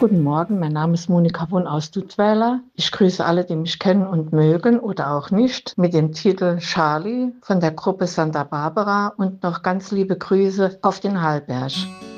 Guten Morgen, mein Name ist Monika Wunn aus Duttweiler. Ich grüße alle, die mich kennen und mögen oder auch nicht, mit dem Titel Charlie von der Gruppe Santa Barbara und noch ganz liebe Grüße auf den Hallberg.